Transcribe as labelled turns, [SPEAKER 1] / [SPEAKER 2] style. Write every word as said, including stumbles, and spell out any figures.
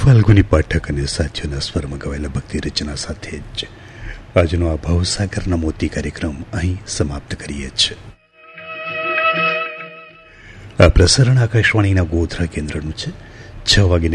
[SPEAKER 1] ફાલ્ગુની પાઠક અને સાથીઓના સ્વરમાં ગવાયેલા ભક્તિ રચના સાથે જ આજનો આ ભાવસાગરના મોતી કાર્યક્રમ અહીં સમાપ્ત કરીએ છીએ. આ પ્રસારણ આકાશવાણીના ગોધરા કેન્દ્રનું છે. છ વાગીને